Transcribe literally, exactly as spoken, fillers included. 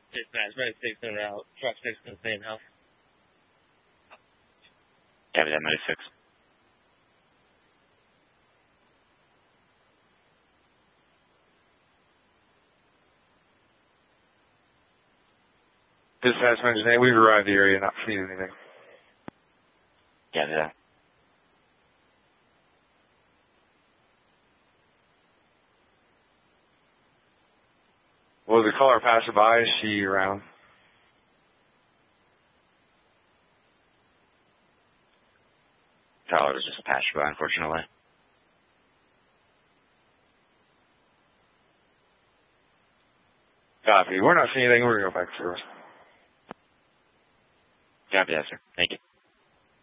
Dispatch, Medic six en route. Truck six in the same house. Copy that, Medic six. Dispatch, Medic eight, we've arrived at the area, not seen anything. Copy that. Was the caller passerby? Is she around? Caller was just a passerby, unfortunately. Copy. We're not seeing anything. We're going to go back to service. Copy that, sir. Thank you.